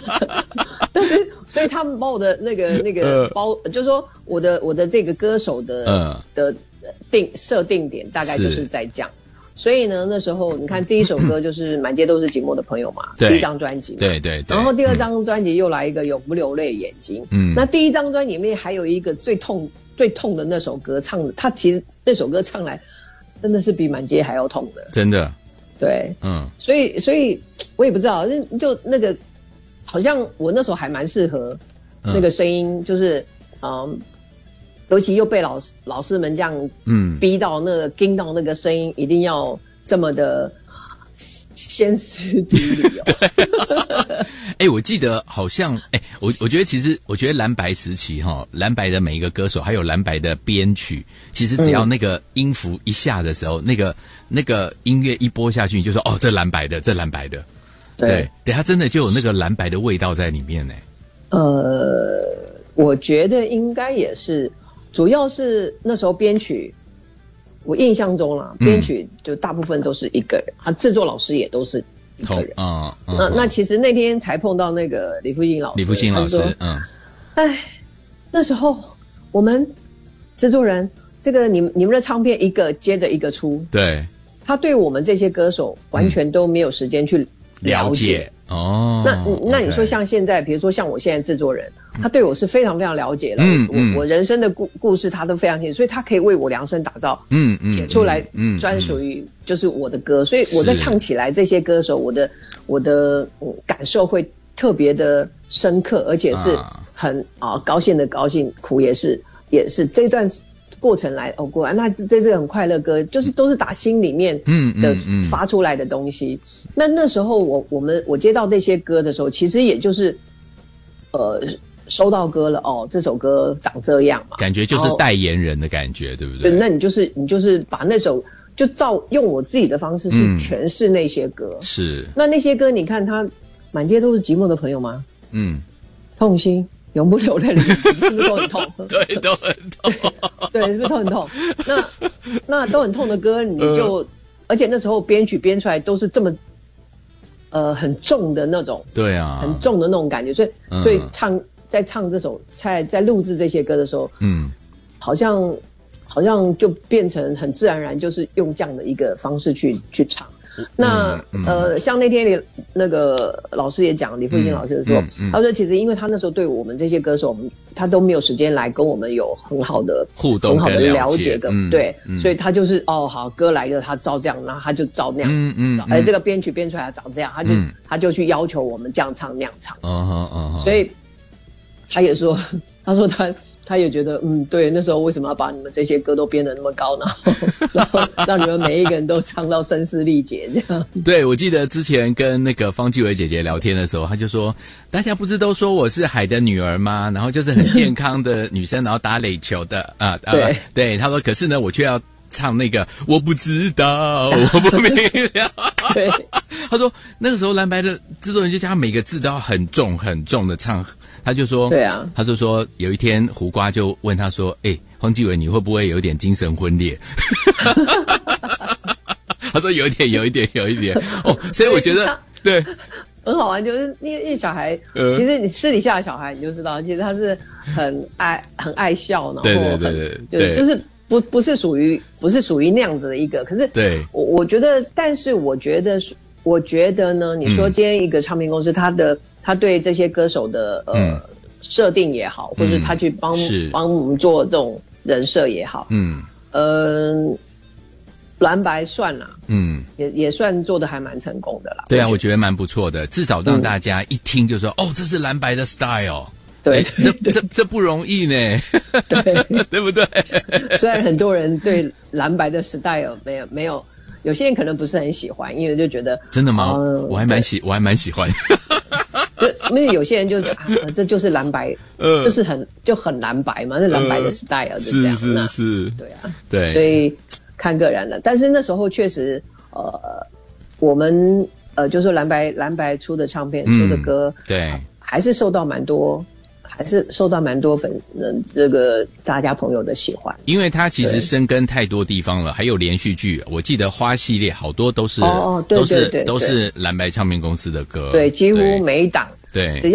但是所以他们把我的那个包，就是说我的这个歌手的设定点大概就是在这样。所以呢，那时候你看第一首歌就是满街都是寂寞的朋友嘛，第一张专辑嘛， 对对对。 然后第二张专辑又来一个永不流泪眼睛，那第一张专辑里面还有一个最痛的那首歌唱的，他其实那首歌唱来真的是比满街还要痛的，真的。对，所以我也不知道，就那个好像我那时候还蛮适合那个声音，就是尤其又被老师们这样逼到那个盯到那个声音一定要这么的歇斯底里哦。 我记得好像我觉得其实我觉得蓝白时期蓝白的每一个歌手还有蓝白的编曲，其实只要那个音符一下的时候，那个音乐一播下去，你就说这蓝白的，这蓝白的。对，它真的就有那个蓝白的味道在里面呢。 我觉得应该也是。主要是那时候编曲，我印象中啦，编曲就大部分都是一个人，制作老师也都是一个人。那其实那天才碰到那个李复兴老师，那时候我们制作人这个你们的唱片一个接着一个出，对，他对我们这些歌手完全都没有时间去了解。那你说像现在，比如说像我现在制作人，他对我是非常非常了解的，我人生的故事他都非常清楚，所以他可以为我量身打造，写出来专属于就是我的歌，所以我在唱起来这些歌手，我的感受会特别的深刻，而且是很高兴的高兴，苦也是这段过程来过来，那这是很快乐歌，就是都是打心里面的发出来的东西。那时候我接到这些歌的时候，其实也就是收到歌了这首歌长这样嘛， 感觉就是代言人的感觉，对不对？ 对，那你就是把那首就用我自己的方式去诠释那些歌。是，那些歌你看，它满街都是寂寞的朋友吗？痛心。永不流泪的眼睛是不是都很痛？ 对，都很痛。 对，是不是都很痛？那都很痛的歌，你就而且那时候编曲编出来都是这么很重的那种，对啊，很重的那种感觉，所以在唱这首在录制这些歌的时候，好像就变成很自然而然，就是用这样的一个方式去唱。那像那天那个老师也讲，李复兴老师说，他说其实因为他那时候对我们这些歌手，他都没有时间来跟我们有很好的互动、 很好的了解的，对，所以他就是好歌来了，他照这样，然后他就照那样，这个编曲编出来长这样，他就去要求我们这样唱那样唱，所以他也说，他说他也觉得对，那时候为什么要把你们这些歌都编得那么高呢？然后让你们每一个人都唱到声嘶力竭这样。 对，我记得之前跟那个方季韦姐姐聊天的时候，她就说大家不是都说我是海的女儿吗？然后就是很健康的女生，然后打垒球的对，她说可是呢我却要唱那个我不知道我不明了。对，她说那个时候蓝白的制作人就叫她每个字都要很重很重的唱。他就说，对啊，他就说有一天胡瓜就问他说：“方季韦，你会不会有点精神分裂？”他说有一点所以我觉得对， 很好玩，就是因为小孩，其实你私底下的小孩你就知道，其实他是很爱笑，然后对，就是不是属于那样子的一个，可是对我觉得，但是我觉得呢，你说今天一个唱片公司，他对这些歌手的设定也好，或者他去帮我们做这种人设也好，蓝白算啦，也算做的还蛮成功的啦。 对啊，我觉得蛮不错的，至少让大家一听就说这是蓝白的 style。对，这不容易呢，对，对不对？ 虽然很多人对蓝白的 style 没有。有些人可能不是很喜欢，因为就觉得真的吗？我还蛮喜欢。 因为有些人就觉得这就是蓝白，就是很蓝白嘛，那蓝白的 style 就这样。是，对啊，对，所以看个人了。但是那时候确实，我们就是说蓝白出的唱片、出的歌，对，还是受到蛮多这个大家朋友的喜欢， 因为它其实深耕太多地方了，还有连续剧，我记得花系列好多都是都是蓝白唱片公司的歌， 对，几乎每一档，对，只